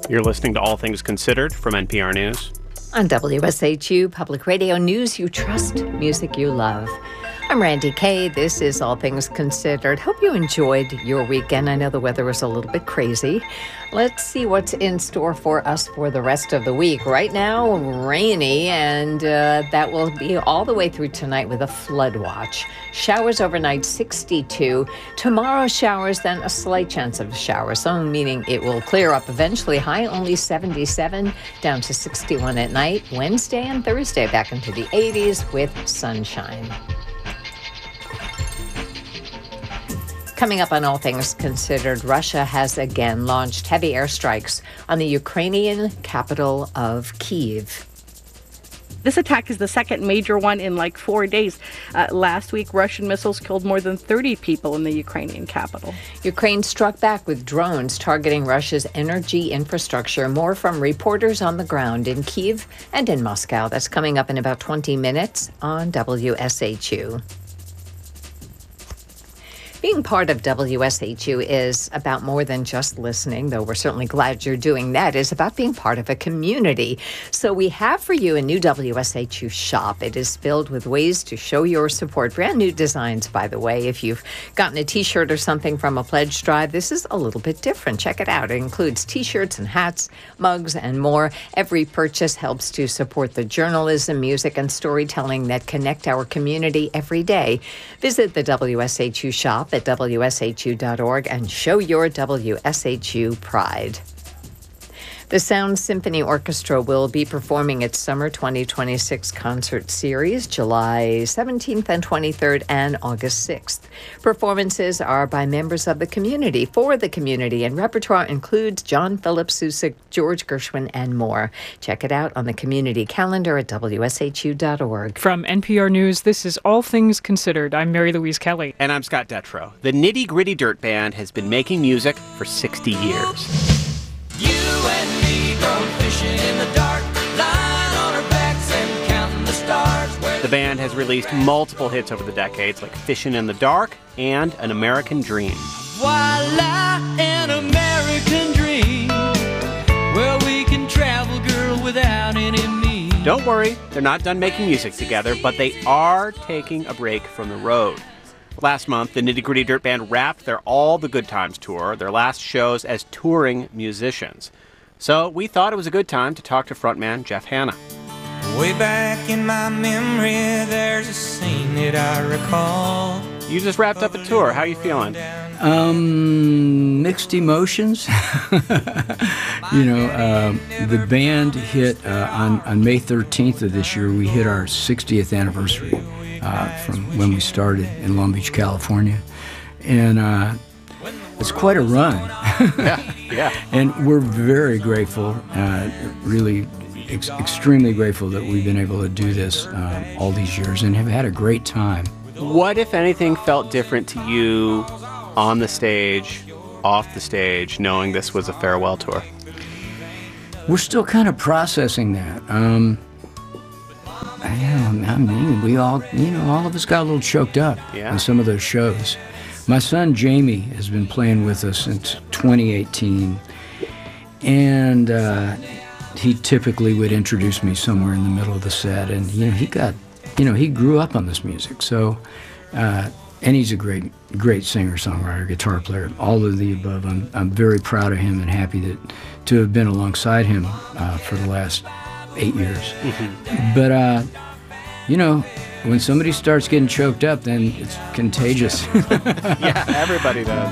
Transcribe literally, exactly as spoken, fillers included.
You're listening to All Things Considered from N P R News. On W S H U Public Radio, news you trust, music you love. I'm Randy Kay. This is All Things Considered. Hope you enjoyed your weekend. I know the weather was a little bit crazy. Let's see what's in store for us for the rest of the week. Right now, rainy, and uh, that will be all the way through tonight with a flood watch. Showers overnight, sixty-two. Tomorrow, showers, then a slight chance of showers, so meaning it will clear up eventually. High only seventy-seven, down to sixty-one at night. Wednesday and Thursday back into the eighties with sunshine. Coming up on All Things Considered, Russia has again launched heavy airstrikes on the Ukrainian capital of Kyiv. This attack is the second major one in like four days. Uh, last week, Russian missiles killed more than thirty people in the Ukrainian capital. Ukraine struck back with drones targeting Russia's energy infrastructure. More from reporters on the ground in Kyiv and in Moscow. That's coming up in about twenty minutes on W S H U. Being part of W S H U is about more than just listening, though we're certainly glad you're doing that. It's about being part of a community. So we have for you a new W S H U shop. It is filled with ways to show your support. Brand new designs, by the way. If you've gotten a T-shirt or something from a pledge drive, this is a little bit different. Check it out. It includes T-shirts and hats, mugs, and more. Every purchase helps to support the journalism, music, and storytelling that connect our community every day. Visit the W S H U shop at W S H U dot org and show your W S H U pride. The Sound Symphony Orchestra will be performing its Summer twenty twenty-six concert series July seventeenth and twenty-third and August sixth. Performances are by members of the community, for the community, and repertoire includes John Philip Sousa, George Gershwin, and more. Check it out on the community calendar at W S H U dot org. From N P R News, this is All Things Considered. I'm Mary Louise Kelly. And I'm Scott Detrow. The Nitty Gritty Dirt Band has been making music for sixty years. You and me go fishing in the dark, lying on our backs and counting the stars. The band has released multiple hits over the decades, like Fishin' in the Dark and An American Dream. Voila, an American dream, where we can travel, girl, without any means. Don't worry, they're not done making music together, but they are taking a break from the road. Last month, the Nitty Gritty Dirt Band wrapped their All the Good Times tour, their last shows as touring musicians. So we thought it was a good time to talk to frontman Jeff Hanna. Way back in my memory, there's a scene that I recall. You just wrapped up a tour. How are you feeling? Um, mixed emotions. you know, uh, the band hit uh, on, on May thirteenth of this year, we hit our sixtieth anniversary. Uh, from when we started in Long Beach, California. And uh, it's quite a run. yeah, yeah. And we're very grateful, uh, really ex- extremely grateful that we've been able to do this uh, all these years and have had a great time. What, if anything, felt different to you on the stage, off the stage, knowing this was a farewell tour? We're still kind of processing that. Um, Yeah, I mean, we all, you know, all of us got a little choked up yeah. on some of those shows. My son, Jamie, has been playing with us since twenty eighteen, and uh, he typically would introduce me somewhere in the middle of the set, and, you know, he got, you know, he grew up on this music, so, uh, and he's a great, great singer, songwriter, guitar player, all of the above. I'm, I'm very proud of him and happy that to have been alongside him uh, for the last eight years. Mm-hmm. But, uh, you know, when somebody starts getting choked up, then it's contagious. Yeah, everybody does.